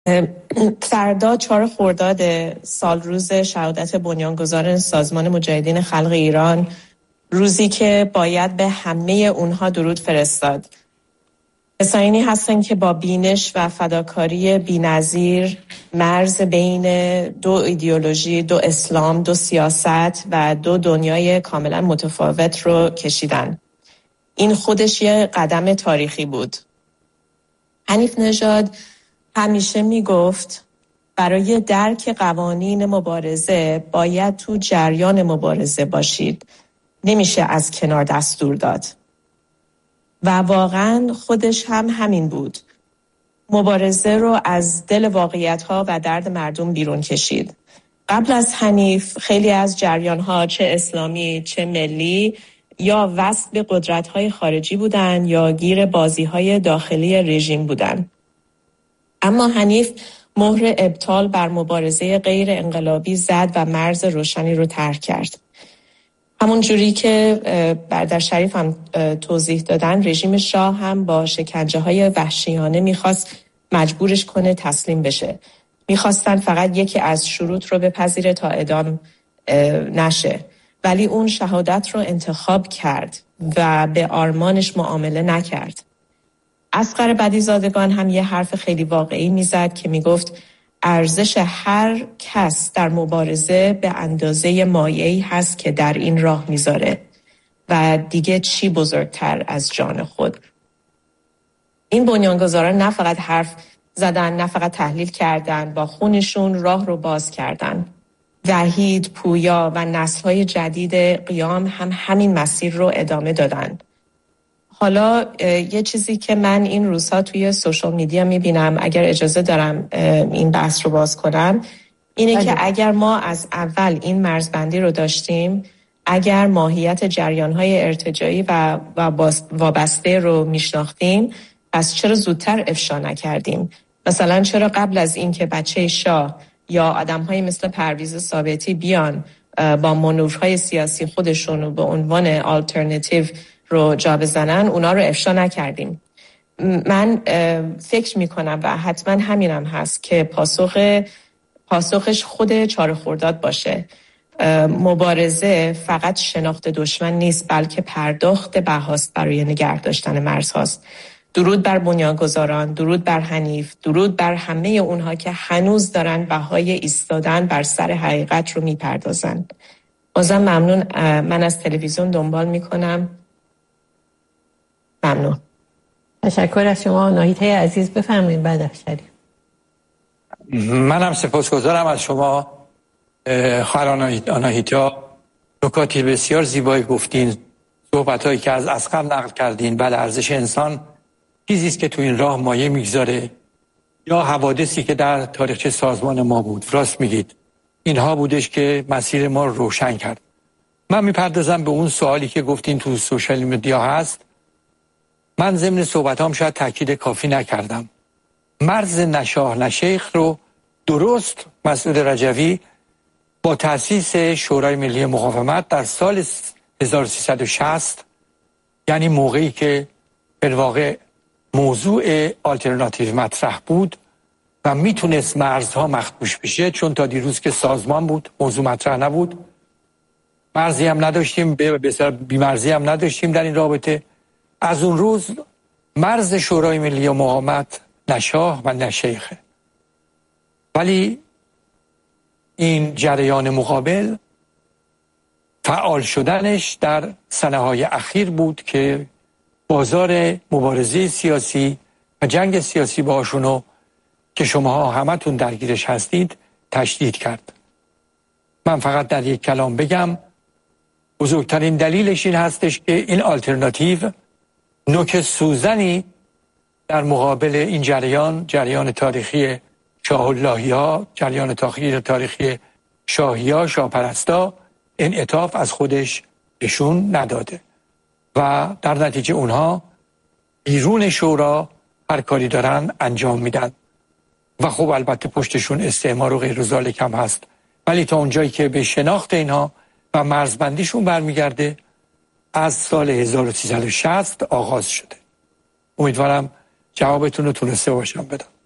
فردا 4 خرداد سال روز شهادت بنیانگذار سازمان مجاهدین خلق ایران، روزی که باید به همه اونها درود فرستاد. کسانی هستن که با بینش و فداکاری بی‌نظیر مرز بین دو ایدئولوژی، دو اسلام، دو سیاست و دو دنیای کاملا متفاوت رو کشیدن. این خودش یه قدم تاریخی بود. حنیف نژاد همیشه میگفت برای درک قوانین مبارزه باید تو جریان مبارزه باشید. نمیشه از کنار دستور داد. و واقعا خودش هم همین بود. مبارزه رو از دل واقعیت‌ها و درد مردم بیرون کشید. قبل از حنیف خیلی از جریان‌ها چه اسلامی چه ملی یا وصل به قدرت‌های خارجی بودن یا گیر بازی‌های داخلی رژیم بودن. اما حنیف مهر ابطال بر مبارزه غیر انقلابی زد و مرز روشنی رو طرح کرد. همون جوری که برادر شریف هم توضیح دادن، رژیم شاه هم با شکنجه‌های وحشیانه میخواست مجبورش کنه تسلیم بشه. میخواستن فقط یکی از شروط رو بپذیره تا اعدام نشه. ولی اون شهادت رو انتخاب کرد و به آرمانش معامله نکرد. اصغر بدیزادگان هم یه حرف خیلی واقعی میزد که میگفت ارزش هر کس در مبارزه به اندازه مایه‌ای هست که در این راه میذاره و دیگه چی بزرگتر از جان خود. این بنیانگذاران نه فقط حرف زدن، نه فقط تحلیل کردن، با خونشون راه رو باز کردن. وحید، پویا و نسل‌های جدید قیام هم همین مسیر رو ادامه دادن. حالا یه چیزی که من این روزها توی سوشال میدیا میبینم، اگر اجازه دارم این بحث رو باز کنم، اینه که اگر ما از اول این مرزبندی رو داشتیم، اگر ماهیت جریان‌های ارتجاعی و وابسته رو میشناختیم، پس چرا زودتر افشا نکردیم؟ مثلا چرا قبل از این که بچه شاه یا آدم‌های مثل پرویز ثابتی بیان با مانورهای سیاسی خودشون رو به عنوان آلترناتیو رو جا بزنن، اونا رو افشا نکردیم. من فکر میکنم و حتما همینم هست که پاسخش خود 4 خرداد باشه. مبارزه فقط شناخت دشمن نیست، بلکه پرداخت بهاست برای نگه داشتن مرزهاست. درود بر بنیانگذاران، درود بر حنیف، درود بر همه اونها که هنوز دارن بهای ایستادن بر سر حقیقت رو میپردازن. بازم ممنون. من از تلویزیون دنبال میکنم. ممنون. تشکر از شما. ناهیده عزیز بفرمایید بعد از شریف. منم سپاسگزارم از شما خانم آناهیتا. نکاتی بسیار زیبایی گفتین، صحبتایی که از اصغر نقل کردین. بله، ارزش انسان چیزی است که تو این راه مایه میگذاره، یا حوادثی که در تاریخچه سازمان ما بود. راست میگید، اینها بودش که مسیر ما رو روشن کرد. من میپردازم به اون سوالی که گفتین تو سوشال میدیا هست. من ضمن صحبتام شاید تاکید کافی نکردم. مرز نشاه نشیخ رو درست مسعود رجوی با تأسیس شورای ملی مقاومت در سال 1360، یعنی موقعی که در واقع موضوع آلترناتیو مطرح بود و میتونست مرزها مخدوش بشه، چون تا دیروز که سازمان بود موضوع مطرح نبود، مرزی هم نداشتیم، بی‌مرزی هم نداشتیم در این رابطه. از اون روز مرز شورای ملی مقاومت نشاه و نشیخه. ولی این جریان مقابل فعال شدنش در سنه‌های اخیر بود که بازار مبارزه سیاسی و جنگ سیاسی باشونو که شماها همتون درگیرش هستید تشدید کرد. من فقط در یک کلام بگم، بزرگترین دلیلش این هستش که این آلترناتیو نوک سوزنی در مقابل این جریان تاریخی شاه اللهی ها، جریان تاریخی شاهی ها، شاهپرستا، انعطاف از خودش نشون نداده و در نتیجه اونها بیرون شورا هر کاری دارن انجام میدن و خب البته پشتشون استعمار و غیر ذالک هم هست. ولی تا اونجایی که به شناخت اینها و مرزبندیشون برمیگرده از سال 1360 آغاز شده. امیدوارم جوابتون رو تونسته باشم بدم.